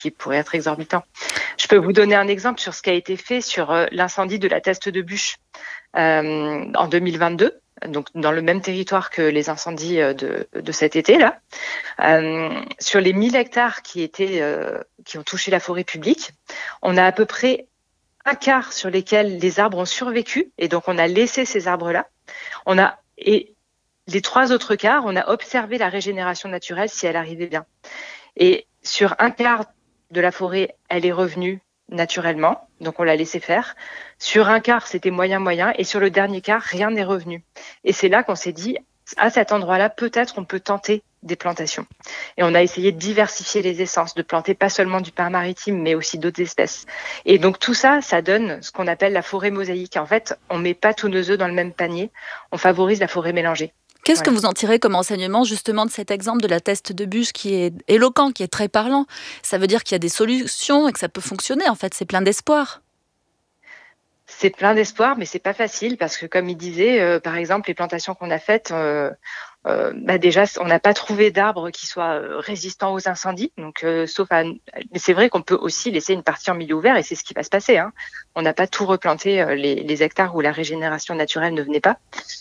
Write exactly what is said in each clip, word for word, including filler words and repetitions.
qui pourrait être exorbitant. Je peux vous donner un exemple sur ce qui a été fait sur euh, l'incendie de la Teste de Buch euh, en deux mille vingt-deux, donc dans le même territoire que les incendies de, de cet été-là. Euh, sur les mille hectares qui, étaient, euh, qui ont touché la forêt publique, on a à peu près un quart sur lesquels les arbres ont survécu, et donc on a laissé ces arbres-là. On a, et les trois autres quarts, on a observé la régénération naturelle si elle arrivait bien. Et sur un quart de la forêt, elle est revenue naturellement, donc on l'a laissé faire. Sur un quart, c'était moyen-moyen, et sur le dernier quart, rien n'est revenu. Et c'est là qu'on s'est dit, à cet endroit-là, peut-être on peut tenter des plantations. Et on a essayé de diversifier les essences, de planter pas seulement du pin maritime, mais aussi d'autres espèces. Et donc tout ça, ça donne ce qu'on appelle la forêt mosaïque. En fait, on met pas tous nos œufs dans le même panier, on favorise la forêt mélangée. Qu'est-ce Voilà. que vous en tirez comme enseignement justement de cet exemple de la Teste de Buch qui est éloquent, qui est très parlant? Ça veut dire qu'il y a des solutions et que ça peut fonctionner, en fait, c'est plein d'espoir. C'est plein d'espoir, mais c'est pas facile parce que, comme il disait, euh, par exemple, les plantations qu'on a faites, euh, euh, bah déjà, on n'a pas trouvé d'arbres qui soient euh, résistants aux incendies. Donc, euh, sauf à, mais c'est vrai qu'on peut aussi laisser une partie en milieu ouvert et c'est ce qui va se passer. Hein. On n'a pas tout replanté euh, les, les hectares où la régénération naturelle ne venait pas.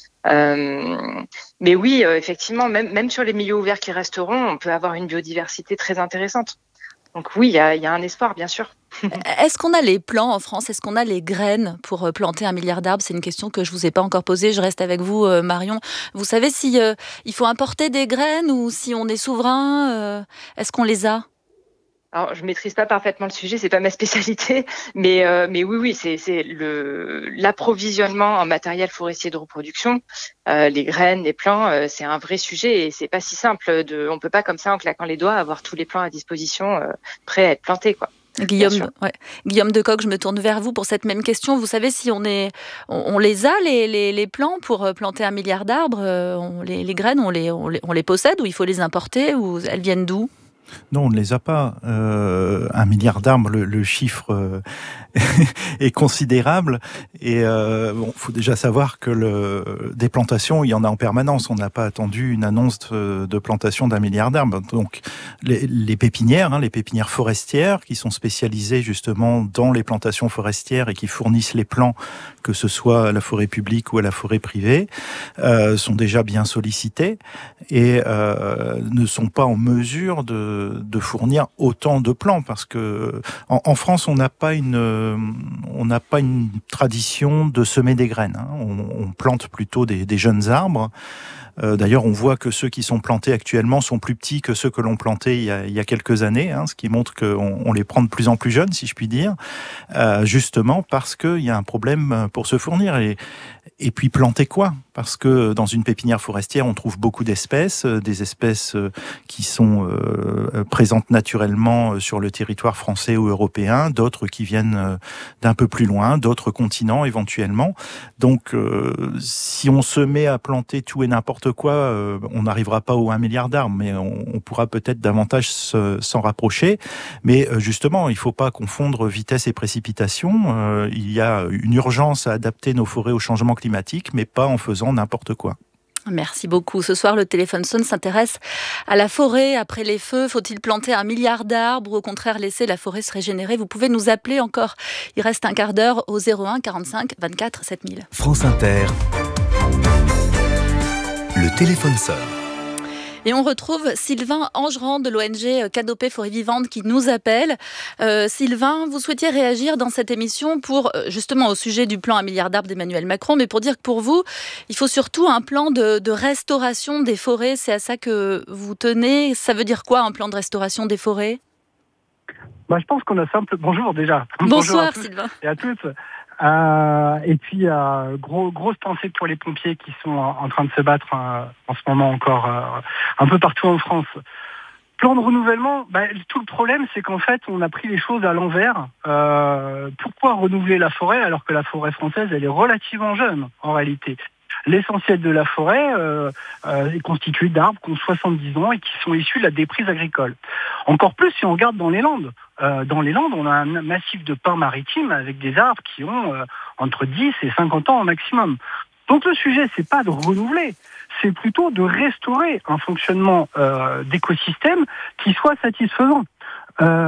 Euh, mais oui, euh, effectivement, même, même sur les milieux ouverts qui resteront, on peut avoir une biodiversité très intéressante. Donc oui, il y a, y a un espoir, bien sûr. Est-ce qu'on a les plants en France? Est-ce qu'on a les graines pour euh, planter un milliard d'arbres? C'est une question que je vous ai pas encore posée. Je reste avec vous, euh, Marion. Vous savez si euh, il faut importer des graines ou si on est souverain? euh, Est-ce qu'on les a? Alors, je maîtrise pas parfaitement le sujet, c'est pas ma spécialité, mais euh, mais oui, oui, c'est c'est le l'approvisionnement en matériel forestier de reproduction, euh, les graines, les plants, euh, c'est un vrai sujet et c'est pas si simple de, on peut pas comme ça en claquant les doigts avoir tous les plants à disposition, euh, prêts à être plantés, quoi. Bien sûr. Guillaume, ouais. Guillaume Decoq, je me tourne vers vous pour cette même question. Vous savez si on est, on, on les a les, les, les plants pour euh, planter un milliard d'arbres? euh, on, les, les graines, on les, on les, on les possède ou il faut les importer ou elles viennent d'où? Non, on ne les a pas. Euh, un milliard d'arbres, le, le chiffre euh, est considérable. Et euh, bon, faut déjà savoir que le, des plantations, il y en a en permanence. On n'a pas attendu une annonce de, de plantation d'un milliard d'arbres. Donc, les, les pépinières, hein, les pépinières forestières, qui sont spécialisées justement dans les plantations forestières et qui fournissent les plants, que ce soit à la forêt publique ou à la forêt privée, euh, sont déjà bien sollicitées et euh, ne sont pas en mesure de de fournir autant de plants parce que en, en France on n'a pas une on n'a pas une tradition de semer des graines. Hein. On, on plante plutôt des, des jeunes arbres. Euh, d'ailleurs, on voit que ceux qui sont plantés actuellement sont plus petits que ceux que l'on plantait il y a, il y a quelques années, hein, ce qui montre qu'on on les prend de plus en plus jeunes, si je puis dire, euh, justement parce qu'il y a un problème pour se fournir. Et, et puis planter quoi? Parce que dans une pépinière forestière, on trouve beaucoup d'espèces, des espèces qui sont euh, présentes naturellement sur le territoire français ou européen, d'autres qui viennent d'un peu plus loin, d'autres continents éventuellement. Donc, euh, si on se met à planter tout et n'importe quoi, euh, on n'arrivera pas au un milliard d'arbres, mais on, on pourra peut-être davantage se, s'en rapprocher. Mais euh, justement, il ne faut pas confondre vitesse et précipitation. Euh, il y a une urgence à adapter nos forêts au changement climatique, mais pas en faisant n'importe quoi. Merci beaucoup. Ce soir, le téléphone sonne s'intéresse à la forêt après les feux. Faut-il planter un milliard d'arbres ou au contraire laisser la forêt se régénérer? Vous pouvez nous appeler encore. Il reste un quart d'heure au zéro un quarante-cinq vingt-quatre sept mille. France Inter. Le téléphone sonne. Et on retrouve Sylvain Angerand de l'O N G Canopée Forêt Vivante qui nous appelle. Euh, Sylvain, vous souhaitiez réagir dans cette émission pour, justement au sujet du plan un milliard d'arbres d'Emmanuel Macron, mais pour dire que pour vous, il faut surtout un plan de, de restauration des forêts. C'est à ça que vous tenez. Ça veut dire quoi un plan de restauration des forêts? Bah, je pense qu'on a simple. Bonjour déjà. Bonsoir Bonjour à tous Sylvain. Et à toutes. Euh, et puis, euh, gros, grosse pensée pour les pompiers qui sont en, en train de se battre euh, en ce moment encore euh, un peu partout en France. Plan de renouvellement, bah, tout le problème, c'est qu'en fait, on a pris les choses à l'envers. Euh, pourquoi renouveler la forêt alors que la forêt française, elle est relativement jeune en réalité? L'essentiel de la forêt euh, euh, est constitué d'arbres qui ont soixante-dix ans et qui sont issus de la déprise agricole. Encore plus si on regarde dans les Landes. Euh, dans les Landes, on a un massif de pins maritimes avec des arbres qui ont euh, entre dix et cinquante ans au maximum. Donc le sujet, c'est pas de renouveler, c'est plutôt de restaurer un fonctionnement euh, d'écosystème qui soit satisfaisant. Euh,